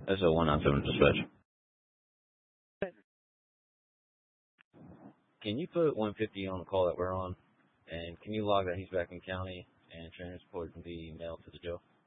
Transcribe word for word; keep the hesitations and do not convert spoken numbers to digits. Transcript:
S O one nine seven dispatch. Can you put one fifty on the call that we're on? And can you log that he's back in county and transport the mail to the jail?